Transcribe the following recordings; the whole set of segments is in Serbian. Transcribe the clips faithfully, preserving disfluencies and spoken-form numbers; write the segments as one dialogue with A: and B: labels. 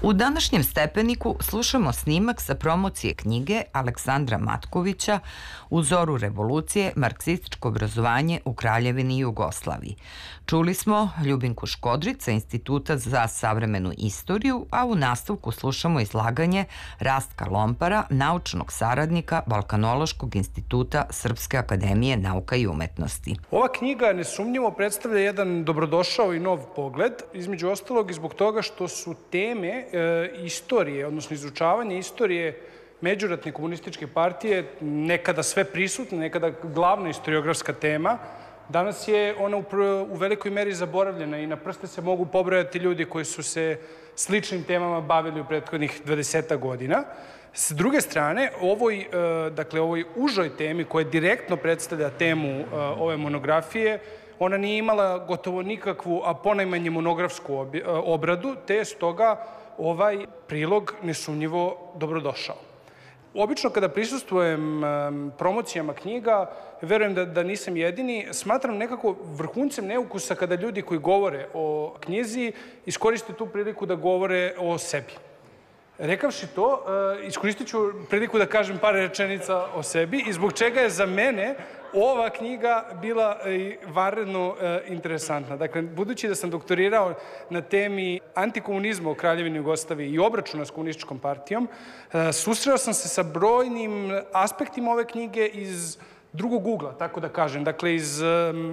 A: U današnjem Stepeniku slušamo snimak sa promocije knjige Aleksandra Matkovića U zoru revolucije, marksističko obrazovanje u Kraljevini Jugoslaviji. Čuli smo Ljubinku Škodrić sa Instituta za savremenu istoriju, a u nastavku slušamo izlaganje Rastka Lompara, naučnog saradnika Balkanološkog instituta Srpske akademije nauka i umetnosti.
B: Ova knjiga nesumnjivo predstavlja jedan dobrodošao i nov pogled, između ostalog i zbog toga što su teme e, istorije, odnosno izučavanje istorije međuratne komunističke partije nekada sve prisutna, nekada glavna historiografska tema. Danas je ona u, u velikoj meri zaboravljena i na prste se mogu pobrojati ljudi koji su se sličnim temama bavili u prethodnih dvadesetak godina. S druge strane, ovoj, dakle, ovoj užoj temi koja direktno predstavlja temu ove monografije, ona nije imala gotovo nikakvu, a ponajmanje monografsku obradu, te je stoga ovaj prilog nesumnjivo dobrodošao. Obično kada prisustvujem promocijama knjiga, verujem da, da nisam jedini, smatram nekako vrhuncem neukusa kada ljudi koji govore o knjizi iskoriste tu priliku da govore o sebi. Rekavši to, iskoristit ću priliku da kažem par rečenica o sebi i zbog čega je za mene ova knjiga bila vanredno interesantna. Dakle, budući da sam doktorirao na temi antikomunizma u Kraljevini Jugoslaviji i obračuna s komunističkom partijom, susreo sam se sa brojnim aspektima ove knjige iz drugog ugla, tako da kažem. Dakle, iz,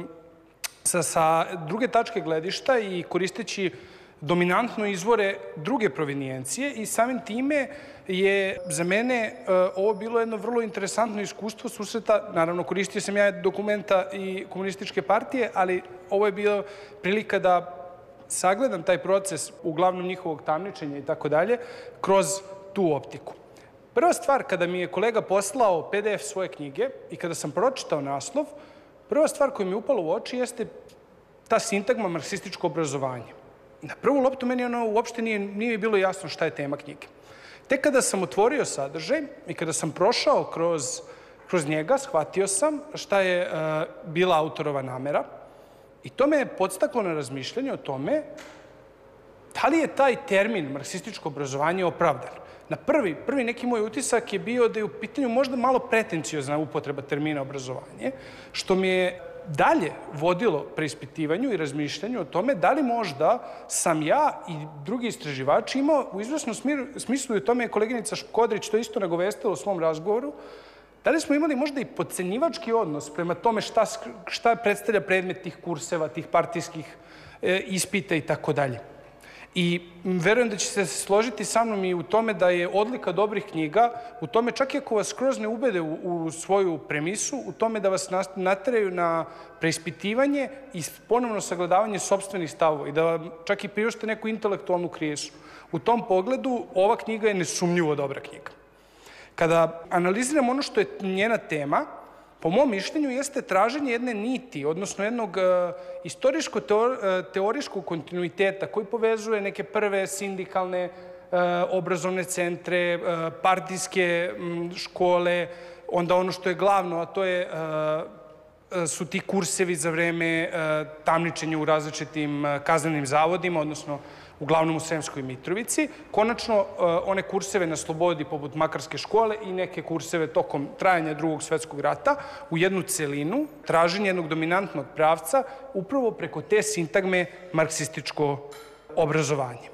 B: sa, sa druge tačke gledišta i koristeći dominantno izvore druge provenijencije i samim time je za mene ovo bilo jedno vrlo interesantno iskustvo susreta. Naravno, koristio sam ja dokumenta i komunističke partije, ali ovo je bila prilika da sagledam taj proces, uglavnom njihovog tamničenja i tako dalje, kroz tu optiku. Prva stvar, kada mi je kolega poslao pe de ef svoje knjige i kada sam pročitao naslov, prva stvar koja mi je upala u oči jeste ta sintagma marksističko obrazovanje. Na prvu loptu meni ono uopšte nije, nije bilo jasno šta je tema knjige. Tek kada sam otvorio sadržaj i kada sam prošao kroz, kroz njega, shvatio sam šta je uh, bila autorova namera i to me je podstaklo na razmišljanje o tome da li je taj termin marksističko obrazovanje opravdan. Na prvi, prvi neki moj utisak je bio da je u pitanju možda malo pretenciozna upotreba termina obrazovanje, što mi je dalje vodilo preispitivanju i razmišljanju o tome da li možda sam ja i drugi istraživači imao u izvesnom smislu i o tome je koleginica Škodrić to isto nagovestila u svom razgovoru, da li smo imali možda i podcenjivački odnos prema tome šta, šta predstavlja predmet tih kurseva, tih partijskih e, ispita i tako dalje. I verujem da će se složiti sa mnom i u tome da je odlika dobrih knjiga, u tome čak i ako vas skroz ne ubede u, u svoju premisu, u tome da vas nateraju na preispitivanje i ponovno sagledavanje sopstvenih stavova i da vam čak i priušte neku intelektualnu krizu. U tom pogledu ova knjiga je nesumnjivo dobra knjiga. Kada analiziram ono što je njena tema, po mom mišljenju jeste traženje jedne niti, odnosno jednog uh, istorijsko-teorijskog kontinuiteta koji povezuje neke prve sindikalne uh, obrazovne centre, uh, partijske um, škole, onda ono što je glavno, a to je, uh, su ti kursevi za vreme uh, tamničenja u različitim uh, kaznenim zavodima, odnosno uglavnom u Sremskoj Mitrovici. Konačno, one kurseve na slobodi poput Makarske škole i neke kurseve tokom trajanja Drugog svetskog rata u jednu celinu, traženje jednog dominantnog pravca upravo preko te sintagme marksističko obrazovanje.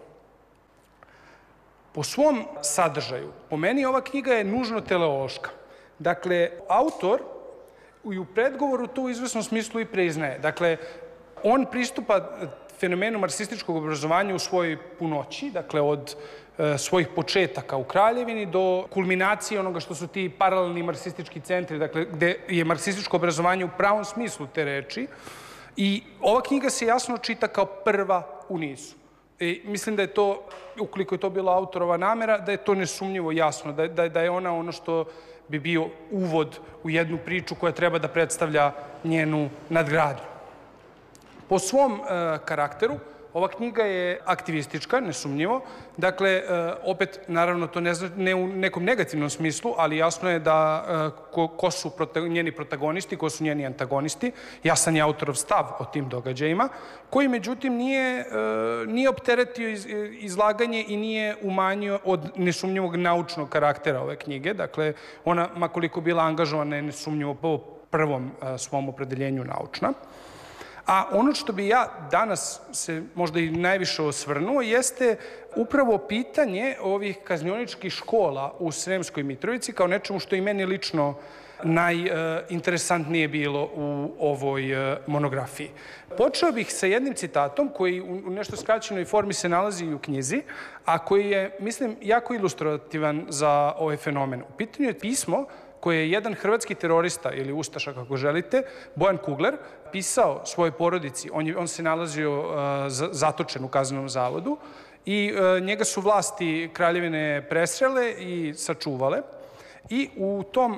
B: Po svom sadržaju, po meni ova knjiga je nužno teleološka. Dakle, autor i u predgovoru to u izvesnom smislu i priznaje. Dakle, on pristupa fenomenu marksističkog obrazovanja u svojoj punoći, dakle od e, svojih početaka u Kraljevini do kulminacije onoga što su ti paralelni marksistički centri, dakle gde je marksističko obrazovanje u pravom smislu te reči. I ova knjiga se jasno čita kao prva u nizu. I mislim da je to, ukoliko je to bila autorova namera, da je to nesumnjivo jasno, da, da, da je ona ono što bi bio uvod u jednu priču koja treba da predstavlja njenu nadgradnju. Po svom e, karakteru, Ova knjiga je aktivistička, nesumnjivo. Dakle, opet, naravno, to ne, zna, ne u nekom negativnom smislu, ali jasno je da ko, ko su njeni protagonisti, ko su njeni antagonisti. Jasan je autorov stav o tim događajima, koji, međutim, nije, nije opteretio iz, izlaganje i nije umanjio od nesumnjivog naučnog karaktera ove knjige. Dakle, ona, makoliko bila angažovana, je nesumnjivo po prvom svom opredeljenju naučna. A ono što bi ja danas se možda i najviše osvrnuo jeste upravo pitanje ovih kaznioničkih škola u Sremskoj Mitrovici kao nečemu što i meni lično najinteresantnije bilo u ovoj monografiji. Počeo bih sa jednim citatom koji u nešto skraćenoj formi se nalazi i u knjizi, a koji je, mislim, jako ilustrativan za ovaj fenomen. U pitanju je pismo koje je jedan hrvatski terorista ili ustaša, kako želite, Bojan Kugler, pisao svojoj porodici. On, je, on se nalazio uh, zatočen u kaznenom zavodu i uh, njega su vlasti Kraljevine presrele i sačuvale. I u tom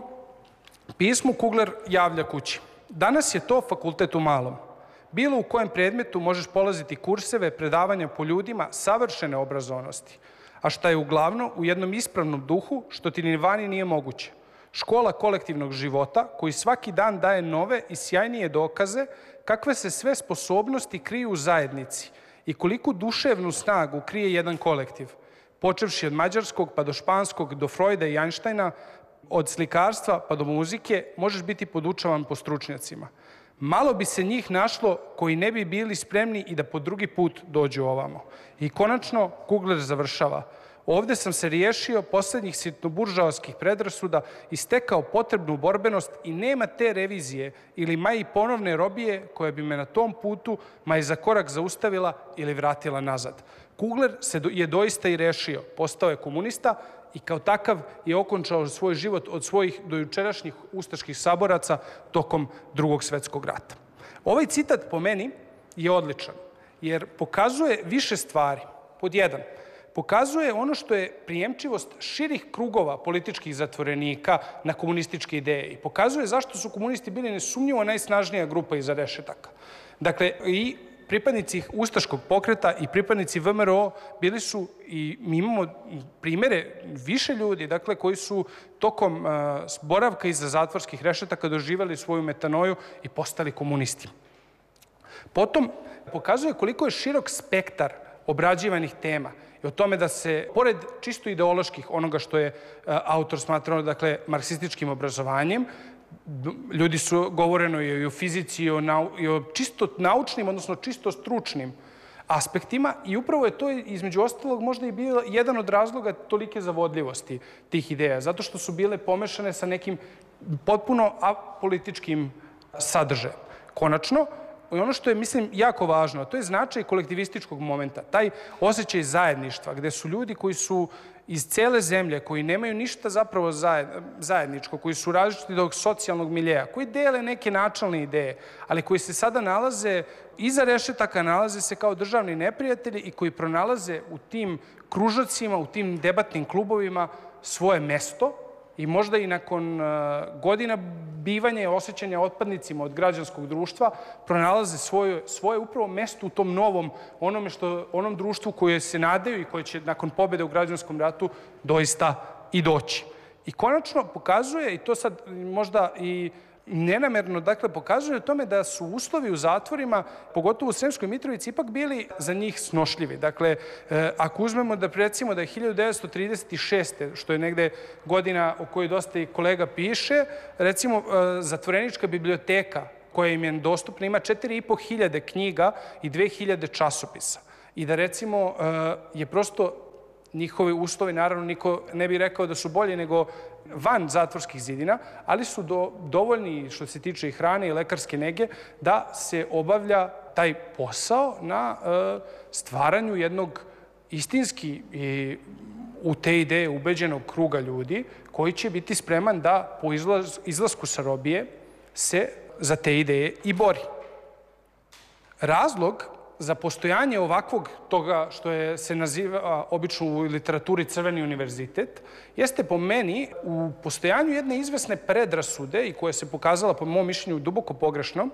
B: pismu Kugler javlja kući. Danas je to fakultet u Malom. Bilo u kojem predmetu možeš polaziti kurseve, predavanja po ljudima savršene obrazovanosti, a šta je uglavnom u jednom ispravnom duhu, što ti ni vani nije moguće. Škola kolektivnog života koji svaki dan daje nove i sjajnije dokaze kakve se sve sposobnosti kriju u zajednici i koliku duševnu snagu krije jedan kolektiv. Počevši od mađarskog pa do španskog, do Freuda i Einsteina, od slikarstva pa do muzike, možeš biti podučavan po stručnjacima. Malo bi se njih našlo koji ne bi bili spremni i da po drugi put dođu ovamo. I konačno Kugler završava. Ovde sam se riješio poslednjih sitnoburžoavskih predrasuda i stekao potrebnu borbenost i nema te revizije ili ma i ponovne robije koja bi me na tom putu ma i za korak zaustavila ili vratila nazad. Kugler se je doista i rešio, postao je komunista i kao takav je okončao svoj život od svojih dojučerašnjih ustaških saboraca tokom Drugog svetskog rata. Ovaj citat po meni je odličan, jer pokazuje više stvari. Pod jedan, pokazuje ono što je prijemčivost širih krugova političkih zatvorenika na komunističke ideje i pokazuje zašto su komunisti bili nesumnjivo najsnažnija grupa iza rešetaka. Dakle, i pripadnici ustaškog pokreta i pripadnici V M R O bili su, i mi imamo primere više ljudi, dakle, koji su tokom uh, boravka iza zatvorskih rešetaka doživali svoju metanoju i postali komunisti. Potom, pokazuje koliko je širok spektar obrađivanih tema i o tome da se, pored čisto ideoloških, onoga što je uh, autor smatrao, dakle, marksističkim obrazovanjem, ljudi su govoreno i o fizici i o, nau, i o čisto naučnim, odnosno čisto stručnim aspektima i upravo je to između ostalog možda i bio jedan od razloga tolike zavodljivosti tih ideja, zato što su bile pomešane sa nekim potpuno apolitičkim sadržajem. Konačno, i ono što je, mislim, jako važno, to je značaj kolektivističkog momenta, taj osjećaj zajedništva, gde su ljudi koji su iz cele zemlje, koji nemaju ništa zapravo zajedničko, koji su različiti do socijalnog miljeja, koji dele neke načalne ideje, ali koji se sada nalaze iza rešetaka, nalaze se kao državni neprijatelji i koji pronalaze u tim kružacima, u tim debatnim klubovima svoje mesto i možda i nakon godina bivanja i osjećanja otpadnicima od građanskog društva pronalaze svoje, svoje upravo mesto u tom novom, onome što, onom društvu koje se nadaju i koje će nakon pobjede u građanskom ratu doista i doći. I konačno pokazuje, i to sad možda i nenamerno, dakle, pokazuje o tome da su uslovi u zatvorima, pogotovo u Sremskoj Mitrovici, ipak bili za njih snošljivi. Dakle, ako uzmemo da recimo da je hiljadu devetsto trideset šeste. što je negde godina o kojoj dosta i kolega piše, recimo zatvorenička biblioteka koja im je dostupna ima četiri i po hiljade knjiga i dve hiljade časopisa. I da recimo je prosto njihovi uslovi, naravno, niko ne bi rekao da su bolji nego van zatvorskih zidina, ali su do, dovoljni što se tiče i hrane i lekarske nege da se obavlja taj posao na e, stvaranju jednog istinski i u te ideje ubeđenog kruga ljudi koji će biti spreman da po izlaz, izlasku sa robije se za te ideje i bori. Razlog za postojanje ovakvog toga što je, se naziva obično u literaturi crveni univerzitet, jeste po meni u postojanju jedne izvesne predrasude i koja se pokazala po mom mišljenju duboko pogrešnom,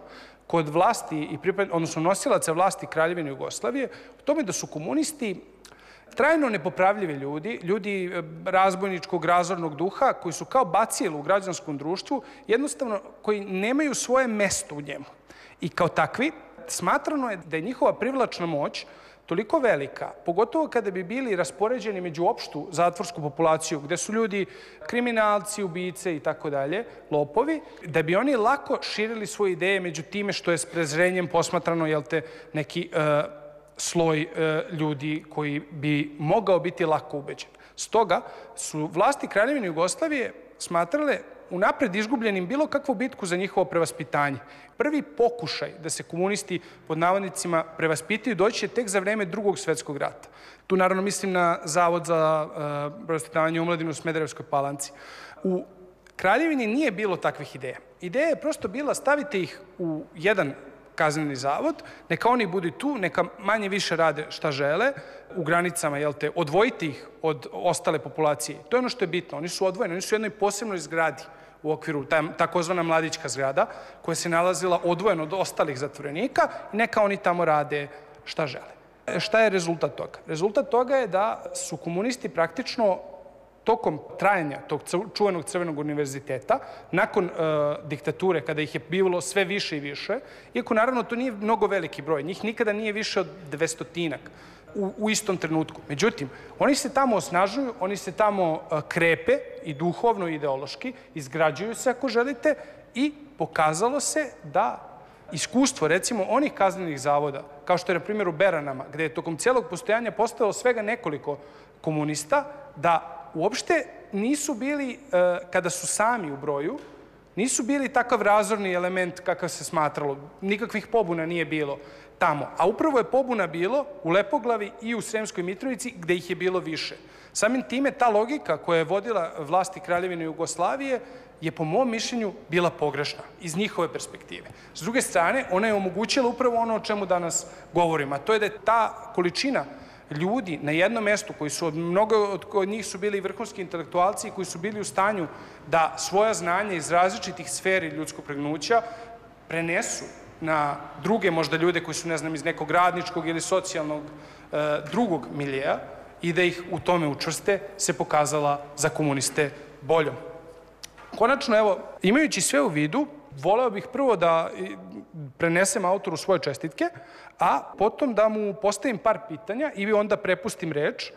B: kod vlasti, i odnosno nosilaca vlasti Kraljevine Jugoslavije, u tome da su komunisti trajno nepopravljivi ljudi, ljudi razbojničkog, razornog duha, koji su kao bacili u građanskom društvu, jednostavno koji nemaju svoje mesto u njemu. I kao takvi, smatrano je da je njihova privlačna moć toliko velika, pogotovo kada bi bili raspoređeni među opštu zatvorsku populaciju, gde su ljudi kriminalci, ubice i tako dalje, lopovi, da bi oni lako širili svoje ideje među time što je s prezrenjem posmatrano, jel te, neki uh, sloj uh, ljudi koji bi mogao biti lako ubeđen. Stoga su vlasti Kraljevine Jugoslavije smatrale unapred izgubljenim bilo kakvu bitku za njihovo prevaspitanje. Prvi pokušaj da se komunisti pod navodnicima prevaspitaju doći će tek za vreme Drugog svetskog rata. Tu naravno mislim na Zavod za uh, prevaspitavanje omladine u Smederevskoj Palanci. U Kraljevini nije bilo takvih ideja. Ideja je prosto bila stavite ih u jedan kazneni zavod, neka oni budu tu, neka manje više rade šta žele, u granicama, jel te, odvojiti ih od ostale populacije. To je ono što je bitno. Oni su odvojeni, oni su u jednoj posebnoj zgradi u okviru, takozvana mladićka zgrada, koja se nalazila odvojeno od ostalih zatvorenika i neka oni tamo rade šta žele. Šta je rezultat toga? Rezultat toga je da su komunisti praktično tokom trajanja tog čuvenog Crvenog univerziteta, nakon uh, diktature, kada ih je bilo sve više i više, iako naravno to nije mnogo veliki broj, njih nikada nije više od dvestotinak u, u istom trenutku. Međutim, oni se tamo osnažuju, oni se tamo uh, krepe i duhovno i ideološki, izgrađuju se ako želite i pokazalo se da iskustvo, recimo, onih kaznenih zavoda, kao što je na primjer u Beranama, gde je tokom celog postojanja postalo svega nekoliko komunista, da uopšte nisu bili, kada su sami u broju, nisu bili takav razorni element kakav se smatralo. Nikakvih pobuna nije bilo tamo. A upravo je pobuna bilo u Lepoglavi i u Sremskoj Mitrovici, gde ih je bilo više. Samim time, ta logika koja je vodila vlasti Kraljevine Jugoslavije je, po mom mišljenju, bila pogrešna iz njihove perspektive. S druge strane, ona je omogućila upravo ono o čemu danas govorimo, a to je da je ta količina ljudi na jednom mestu, koji su od mnogo od njih su bili vrhunski intelektualci i koji su bili u stanju da svoja znanja iz različitih sferi ljudskog pregnuća prenesu na druge možda ljude koji su, ne znam, iz nekog radničkog ili socijalnog e, drugog miljeja i da ih u tome učvrste, se pokazala za komuniste boljom. Konačno, evo, imajući sve u vidu, voleo bih prvo da prenesem autoru svoje čestitke, a potom da mu postavim par pitanja i onda prepustim reč.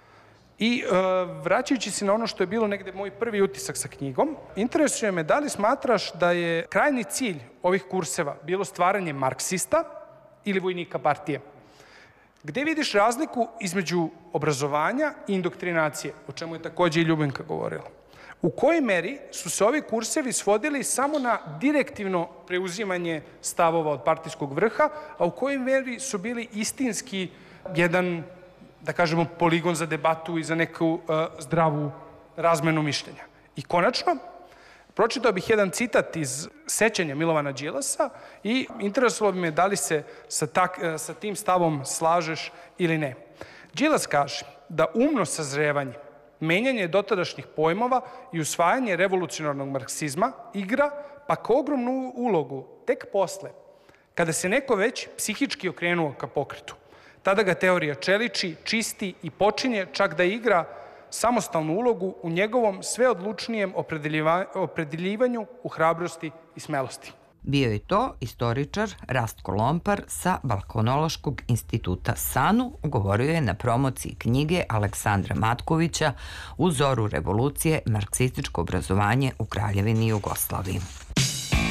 B: I e, vraćajući se na ono što je bilo negde moj prvi utisak sa knjigom, interesuje me da li smatraš da je krajnji cilj ovih kurseva bilo stvaranje marksista ili vojnika partije? Gde vidiš razliku između obrazovanja i indoktrinacije, o čemu je takođe i Ljubinka govorila? U kojoj meri su se ovi kursevi svodili samo na direktivno preuzimanje stavova od partijskog vrha, a u kojoj meri su bili istinski jedan, da kažemo, poligon za debatu i za neku uh, zdravu razmenu mišljenja? I konačno, pročitao bih jedan citat iz Sećanja Milovana Đilasa i interesovalo bi me da li se sa, tak, sa tim stavom slažeš ili ne. Đilas kaže da umno sazrevanje, menjanje dotadašnjih pojmova i usvajanje revolucionarnog marksizma igra pak ogromnu ulogu tek posle, kada se neko već psihički okrenuo ka pokretu. Tada ga teorija čeliči, čisti i počinje čak da igra samostalnu ulogu u njegovom sve odlučnijem opredeljivanju u hrabrosti i smelosti.
A: Bio je to istoričar Rastko Lompar sa Balkanološkog instituta SANU, govorio je na promociji knjige Aleksandra Matkovića U zoru revolucije, marksističko obrazovanje u Kraljevini Jugoslaviji.